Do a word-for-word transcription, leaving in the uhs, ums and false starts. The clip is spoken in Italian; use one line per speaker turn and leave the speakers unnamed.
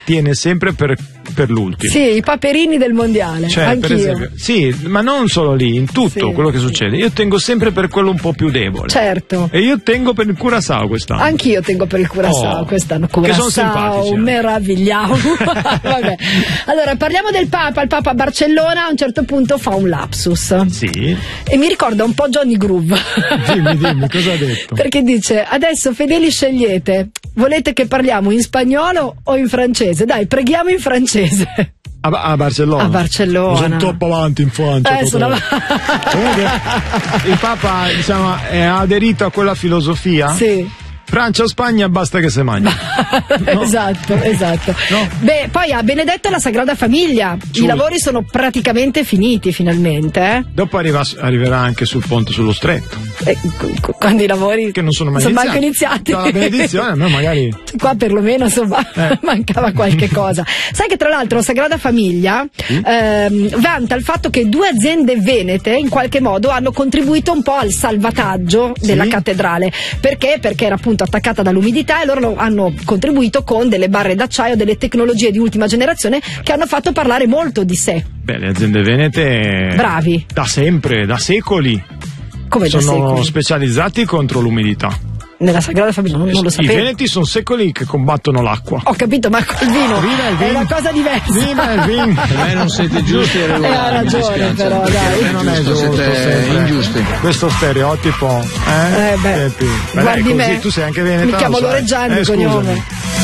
tiene sempre per, per l'ultimo.
Sì, i paperini del mondiale.
Cioè,
anch'io.
per esempio, sì, ma non solo lì, in tutto
Sì,
quello che
sì.
succede. Io tengo sempre per quello un po' più debole.
Certo.
E io tengo per il Curaçao quest'anno.
Anch'io tengo per il Curaçao
Oh,
quest'anno.
che sono
Curaçao,
simpatici, eh.
meravigliamo. Vabbè. Allora, parliamo del Papa. Il Papa a Barcellona a un certo punto fa un lapsus.
Sì.
E mi ricorda un po' Johnny Groove.
Dimmi, dimmi, cosa ha detto?
Perché dice: adesso fedeli scegliete, volete che parliamo in spagnolo o in francese? Dai, preghiamo in francese.
A, a Barcellona.
A Barcellona.
Sono troppo avanti in Francia.
Eh, sono
Comunque, il Papa, diciamo, è aderito a quella filosofia.
Sì.
Francia o Spagna basta che se mangia. No?
Esatto, esatto.
No.
Beh, poi ha benedetto la Sagrada Famiglia.
Giù.
I lavori sono praticamente finiti finalmente. Eh?
Dopo arriva, arriverà anche sul ponte sullo stretto.
E, c- quando i lavori
Che non sono mai
sono
iniziati.
manco iniziati.
La benedizione, ma magari.
Qua perlomeno insomma
Eh.
mancava qualche cosa. Sai che tra l'altro Sagrada Famiglia
Mm.
ehm, vanta il fatto che due aziende venete in qualche modo hanno contribuito un po' al salvataggio
Sì.
della cattedrale. Perché? Perché era appunto attaccata dall'umidità e loro lo- hanno contribuito con delle barre d'acciaio, delle tecnologie di ultima generazione che hanno fatto parlare molto di sé.
Beh, le aziende venete.
Bravi.
Da sempre, da secoli.
Come da
Sono
secoli.
specializzati contro l'umidità.
Nella Sagrada Famiglia non, non lo
I
sapevo.
veneti sono secoli che combattono l'acqua.
Ho capito, ma col vino
Viva il
è
vin.
una cosa diversa.
Viva il vin.
Per me non siete giusti e
Eh,
regolari.
ha
mi
ragione,
dispiace,
però,
perché
dai.
Eh, non è
giusto,
giusto,
siete
sempre.
ingiusti.
Questo stereotipo, eh?
Eh, beh,
Senti, ma
guardi
dai, così,
me.
tu sei anche veneta.
Mi chiamo
lo sai.
Loreggiani,
eh,
cognome.
scusami.